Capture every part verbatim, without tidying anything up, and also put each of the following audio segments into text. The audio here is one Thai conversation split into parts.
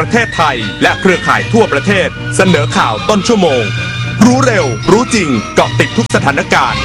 ประเทศไทยและเครือข่ายทั่วประเทศเสนอข่าวต้นชั่วโมงรู้เร็วรู้จริงเกาะติดทุกสถานการณ์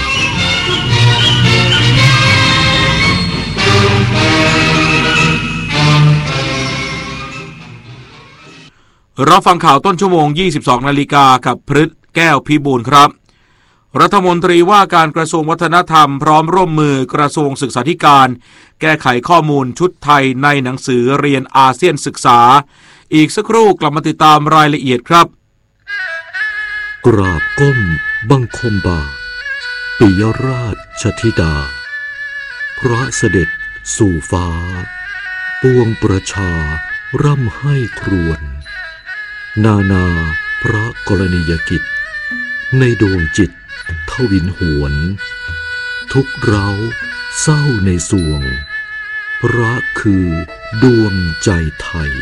รับฟังข่าวต้นชั่วโมง ยี่สิบสอง นาฬิกากับพฤทธิ์แก้วพิบูลครับรัฐมนตรีว่าการกระทรวงวัฒนธรรมพร้อมร่วมมือกระทรวงศึกษาธิการแก้ไขข้อมูลชุดไทยในหนังสือเรียนอาเซียนศึกษาอีกสักครู่กลับมาติดตามรายละเอียดครับกราบก้มบังคมบาทปิยราชธิดาพระเสด็จสู่ฟ้าปวงประชาร่ำให้ครวญนานาพระกรณียกิจในดวงจิตทวินหวนทุกเร้าเศร้าในสวงพระคือดวงใจไทย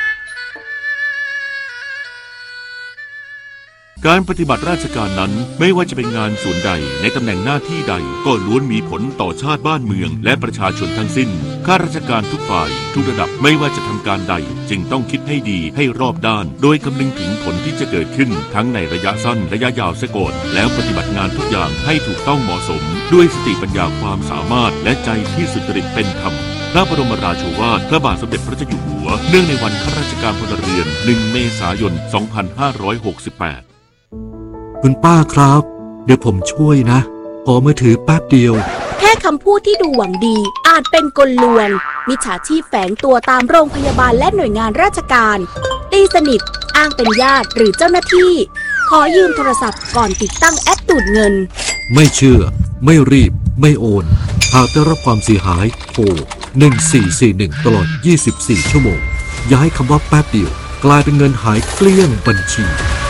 การปฏิบัติราชการนั้นไม่ว่าจะเป็นงานส่วนใดในตำแหน่งหน้าที่ใดก็ล้วนมีผลต่อชาติบ้านเมืองและประชาชนทั้งสิ้นข้าราชการทุกฝ่ายทุกระดับไม่ว่าจะทำการใดจึงต้องคิดให้ดีให้รอบด้านโดยคำนึงถึงผลที่จะเกิดขึ้นทั้งในระยะสั้นระยะยาวเสียก่อนแล้วปฏิบัติงานทุกอย่างให้ถูกต้องเหมาะสมด้วยสติปัญญาความสามารถและใจที่สุจริตเป็นธรรมพระบรมราโชวาทพระบาทสมเด็จพระเจ้าอยู่หัวเนื่องในวันข้าราชการพลเรือนหนึ่งเมษายนสองพันห้าร้อยหกสิบแปดคุณป้าครับเดี๋ยวผมช่วยนะขอมือถือแป๊บเดียวแค่คำพูดที่ดูหวังดีอาจเป็นกลลวงมิจฉาชีพแฝงตัวตามโรงพยาบาลและหน่วยงานราชการตีสนิทอ้างเป็นญาติหรือเจ้าหน้าที่ขอยืมโทรศัพท์ก่อนติดตั้งแอปดูดเงินไม่เชื่อไม่รีบไม่โอนหากได้รับความเสียหายโทรหนึ่งสี่สี่หนึ่งตลอดยี่สิบสี่ชั่วโมงอย่าให้คำว่าแป๊บเดียวกลายเป็นเงินหายเกลี้ยงบัญชี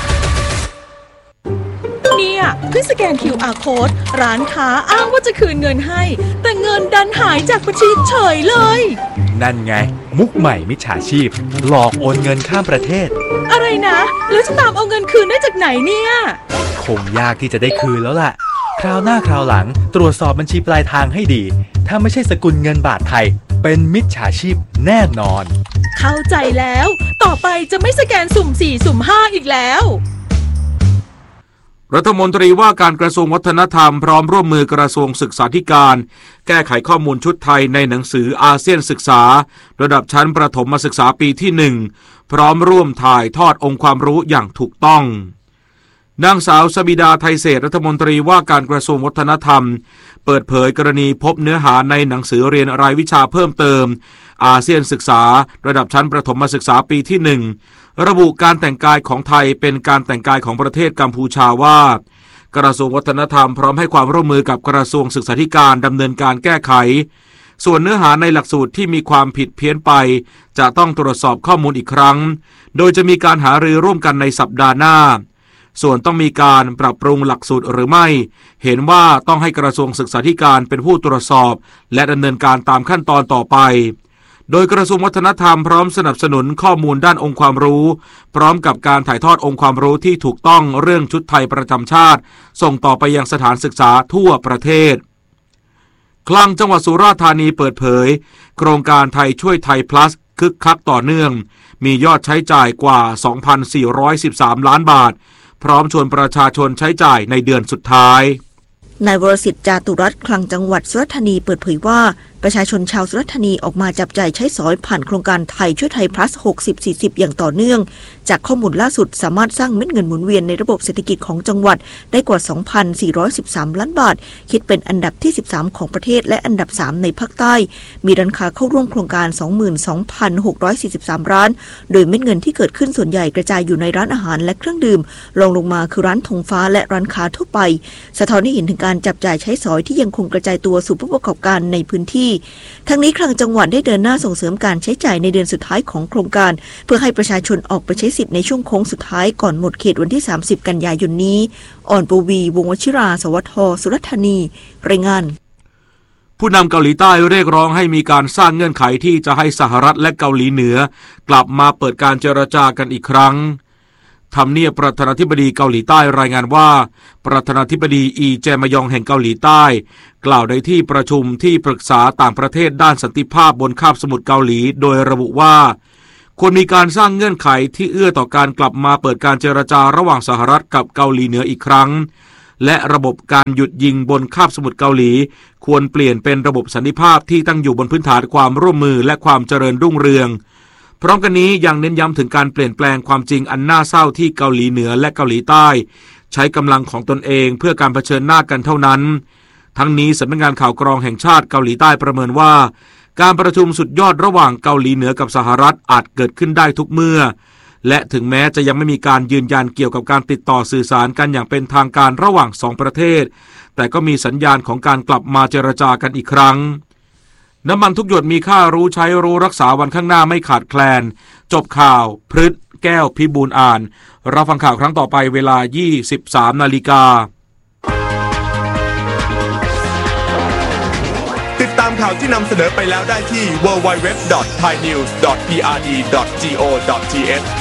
เพื่อสแกน คิว อาร์ Code ร้านค้าอ้างว่าจะคืนเงินให้แต่เงินดันหายจากบัญชีเฉยเลยนั่นไงมุกใหม่มิจฉาชีพหลอกโอนเงินข้ามประเทศอะไรนะแล้วจะตามเอาเงินคืนได้จากไหนเนี่ยคงยากที่จะได้คืนแล้วล่ะคราวหน้าคราวหลังตรวจสอบบัญชีปลายทางให้ดีถ้าไม่ใช่สกุลเงินบาทไทยเป็นมิจฉาชีพแน่นอนเข้าใจแล้วต่อไปจะไม่สแกนสุ่มสี่สุ่มห้าอีกแล้วรัฐมนตรีว่าการกระทรวงวัฒนธรรมพร้อมร่วมมือกระทรวงศึกษาธิการแก้ไขข้อมูลชุดไทยในหนังสืออาเซียนศึกษาระดับชั้นประถมศึกษาปีที่หนึ่งพร้อมร่วมถ่ายทอดองค์ความรู้อย่างถูกต้องนางสาวสบิดาไทยเศรษฐ์รัฐมนตรีว่าการกระทรวงวัฒนธรรมเปิดเผยกรณีพบเนื้อหาในหนังสือเรียนรายวิชาเพิ่มเติมอาเซียนศึกษาระดับชั้นประถมศึกษาปีที่หนึ่งระบุการแต่งกายของไทยเป็นการแต่งกายของประเทศกัมพูชาว่ากระทรวงวัฒนธรรมพร้อมให้ความร่วมมือกับกระทรวงศึกษาธิการดำเนินการแก้ไขส่วนเนื้อหาในหลักสูตรที่มีความผิดเพี้ยนไปจะต้องตรวจสอบข้อมูลอีกครั้งโดยจะมีการหารือร่วมกันในสัปดาห์หน้าส่วนต้องมีการปรับปรุงหลักสูตรหรือไม่เห็นว่าต้องให้กระทรวงศึกษาธิการเป็นผู้ตรวจสอบและดำเนินการตามขั้นตอนต่อไปโดยกระทรวงวัฒนธรรมพร้อมสนับสนุนข้อมูลด้านองค์ความรู้พร้อมกับการถ่ายทอดองค์ความรู้ที่ถูกต้องเรื่องชุดไทยประจำชาติส่งต่อไปยังสถานศึกษาทั่วประเทศคลังจังหวัดสุราษฎร์ธานีเปิดเผยโครงการไทยช่วยไทย plus คึกคักต่อเนื่องมียอดใช้จ่ายกว่า สองพันสี่ร้อยสิบสาม ล้านบาทพร้อมชวนประชาชนใช้จ่ายในเดือนสุดท้ายนายวรสิทธิ์จาตุรัตน์คลังจังหวัดสุราษฎร์ธานีเปิดเผยว่าประชาชนชาวสุราษฎร์ธานีออกมาจับจ่ายใช้สอยผ่านโครงการไทยช่วยไทย plus หกสิบ สี่สิบ อย่างต่อเนื่องจากข้อมูลล่าสุดสามารถสร้างเม็ดเงินหมุนเวียนในระบบเศรษฐกิจของจังหวัดได้กว่า สองพันสี่ร้อยสิบสาม ล้านบาทคิดเป็นอันดับที่สิบสามของประเทศและอันดับสามในภาคใต้มีร้านค้าเข้าร่วมโครงการ สองหมื่นสองพันหกร้อยสี่สิบสาม ร้านโดยเม็ดเงินที่เกิดขึ้นส่วนใหญ่กระจายอยู่ในร้านอาหารและเครื่องดื่มรองลงมาคือร้านธงฟ้าและร้านค้าทั่วไปสะท้อนให้เห็นถึงการจับจ่ายใช้สอยที่ยังคงกระจายตัวสู่ผู้ประกอบการในพื้นที่ทั้งนี้คลังจังหวัดได้เดินหน้าส่งเสริมการใช้จ่ายในเดือนสุดท้ายของโครงการเพื่อให้ประชาชนออกไปใช้สิทธิ์ในช่วงโค้งสุดท้ายก่อนหมดเขตวันที่สามสิบกันยายนนี้อ่อนปวีวงศ์วชิราสวัสดิ์สุราษฎร์ธานีรายงานผู้นำเกาหลีใต้เรียกร้องให้มีการสร้างเงื่อนไขที่จะให้สหรัฐและเกาหลีเหนือกลับมาเปิดการเจรจากันอีกครั้งทำเนียบประธานาธิบดีเกาหลีใต้รายงานว่าประธานาธิบดีอีแจมยองแห่งเกาหลีใต้กล่าวในที่ประชุมที่ปรึกษาต่างประเทศด้านสันติภาพบนคาบสมุทรเกาหลีโดยระบุว่าควรมีการสร้างเงื่อนไขที่เอื้อต่อการกลับมาเปิดการเจรจาระหว่างสหรัฐกับเกาหลีเหนืออีกครั้งและระบบการหยุดยิงบนคาบสมุทรเกาหลีควรเปลี่ยนเป็นระบบสันติภาพที่ตั้งอยู่บนพื้นฐานความร่วมมือและความเจริญรุ่งเรืองพร้อมกันนี้ยังเน้นย้ำถึงการเปลี่ยนแปลงความจริงอันน่าเศร้าที่เกาหลีเหนือและเกาหลีใต้ใช้กำลังของตนเองเพื่อการเผชิญหน้ากันเท่านั้นทั้งนี้สำนักงานข่าวกรองแห่งชาติเกาหลีใต้ประเมินว่าการประชุมสุดยอดระหว่างเกาหลีเหนือกับสหรัฐอาจเกิดขึ้นได้ทุกเมื่อและถึงแม้จะยังไม่มีการยืนยันเกี่ยวกับการติดต่อสื่อสารกันอย่างเป็นทางการระหว่างสองประเทศแต่ก็มีสัญญาณของการกลับมาเจรจากันอีกครั้งน้ำมันทุกหยดมีค่ารู้ใช้รู้รักษาวันข้างหน้าไม่ขาดแคลนจบข่าวพฤษแก้วพิบูลอ่านรับฟังข่าวครั้งต่อไปเวลา ยี่สิบสามนาฬิกาติดตามข่าวที่นำเสนอไปแล้วได้ที่ ดับเบิลยู ดับเบิลยู ดับเบิลยู ดอท ไทยนิวส์ ดอท พี อาร์ ดี ดอท จี โอ ดอท ที เอช